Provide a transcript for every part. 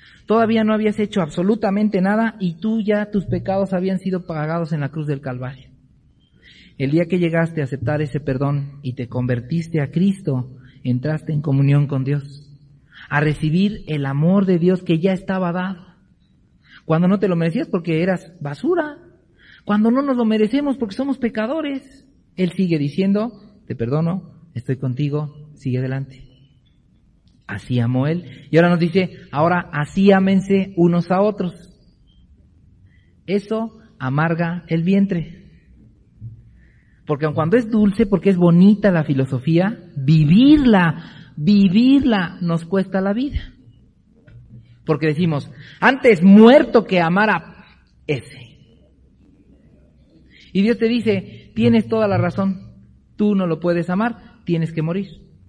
Todavía no habías hecho absolutamente nada y tus pecados habían sido pagados en la cruz del Calvario. El día que llegaste a aceptar ese perdón y te convertiste a Cristo, entraste en comunión con Dios, a recibir el amor de Dios que ya estaba dado. Cuando no te lo merecías porque eras basura, cuando no nos lo merecemos porque somos pecadores, Él sigue diciendo, te perdono, estoy contigo, sigue adelante. Así amó Él. Y ahora nos dice, ahora así ámense unos a otros. Eso amarga el vientre. Porque aun cuando es dulce, porque es bonita la filosofía, vivirla nos cuesta la vida. Porque decimos, antes muerto que amar a ese. Y Dios te dice, tienes toda la razón, tú no lo puedes amar, tienes que morir.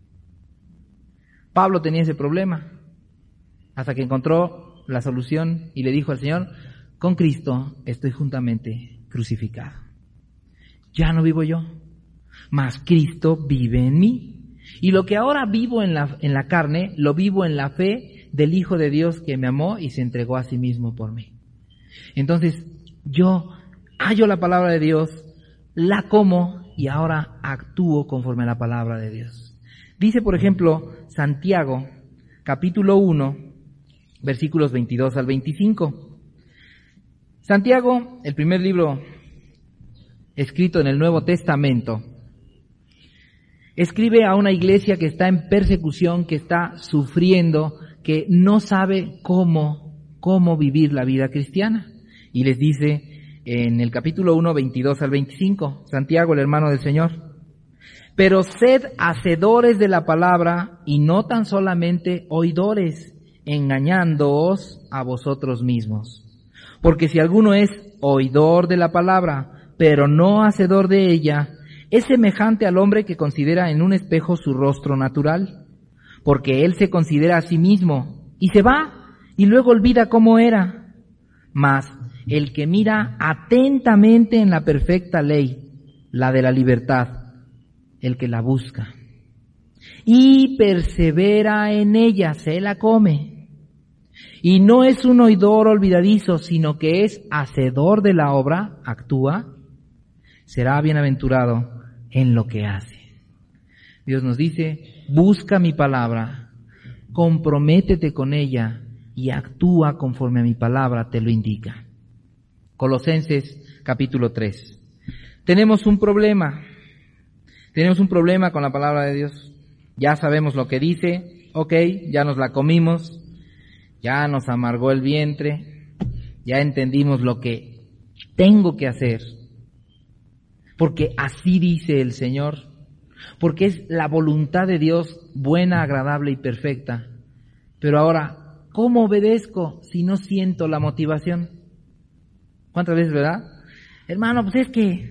Pablo tenía ese problema, hasta que encontró la solución y le dijo al Señor, con Cristo estoy juntamente crucificado. Ya no vivo yo, mas Cristo vive en mí. Y lo que ahora vivo en la carne, lo vivo en la fe del Hijo de Dios que me amó y se entregó a sí mismo por mí. Entonces, yo hallo la palabra de Dios, la como y ahora actúo conforme a la palabra de Dios. Dice, por ejemplo, Santiago, capítulo 1, versículos 22 al 25. Santiago, el primer libro escrito en el Nuevo Testamento, escribe a una iglesia que está en persecución, que está sufriendo, que no sabe cómo vivir la vida cristiana. Y les dice en el capítulo 1, 22 al 25, Santiago, el hermano del Señor, pero sed hacedores de la palabra y no tan solamente oidores, engañándoos a vosotros mismos. Porque si alguno es oidor de la palabra, pero no hacedor de ella, es semejante al hombre que considera en un espejo su rostro natural, porque él se considera a sí mismo y se va y luego olvida cómo era. Mas el que mira atentamente en la perfecta ley, la de la libertad, el que la busca y persevera en ella, se la come. Y no es un oidor olvidadizo, sino que es hacedor de la obra, actúa, será bienaventurado en lo que hace. Dios nos dice, busca mi palabra, comprométete con ella y actúa conforme a mi palabra te lo indica. Colosenses capítulo 3. Tenemos un problema con la palabra de Dios. Ya sabemos lo que dice, ya nos la comimos, ya nos amargó el vientre, ya entendimos lo que tengo que hacer, porque así dice el Señor, porque es la voluntad de Dios buena, agradable y perfecta. Pero ahora, ¿cómo obedezco si no siento la motivación? ¿Cuántas veces, verdad? Hermano, pues es que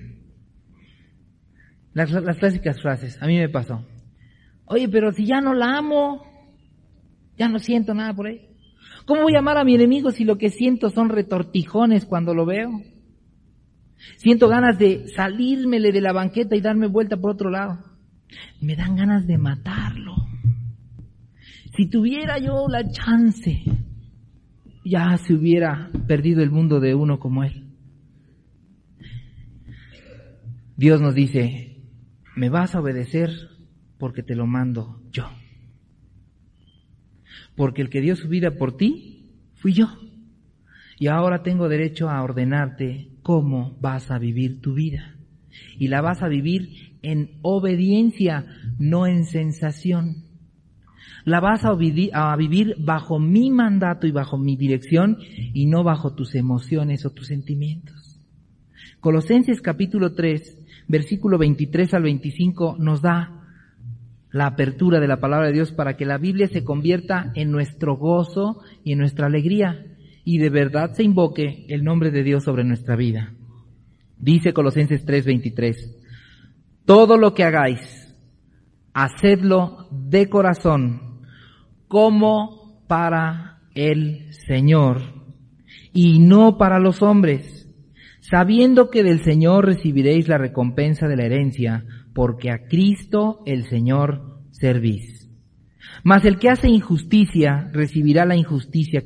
las clásicas frases, a mí me pasó. Oye, pero si ya no la amo, ya no siento nada por ahí. ¿Cómo voy a amar a mi enemigo si lo que siento son retortijones cuando lo veo? Siento ganas de salírmele de la banqueta y darme vuelta por otro lado. Me dan ganas de matarlo. Si tuviera yo la chance, ya se hubiera perdido el mundo de uno como él. Dios nos dice, me vas a obedecer porque te lo mando yo. Porque el que dio su vida por ti, fui yo. Y ahora tengo derecho a ordenarte cómo vas a vivir tu vida. Y la vas a vivir en obediencia, no en sensación. La vas a vivir bajo mi mandato y bajo mi dirección y no bajo tus emociones o tus sentimientos. Colosenses capítulo 3, versículo 23 al 25 nos da la apertura de la palabra de Dios para que la Biblia se convierta en nuestro gozo y en nuestra alegría y de verdad se invoque el nombre de Dios sobre nuestra vida. Dice Colosenses 3:23, todo lo que hagáis, hacedlo de corazón, como para el Señor y no para los hombres, sabiendo que del Señor recibiréis la recompensa de la herencia, porque a Cristo el Señor servís. Mas el que hace injusticia recibirá la injusticia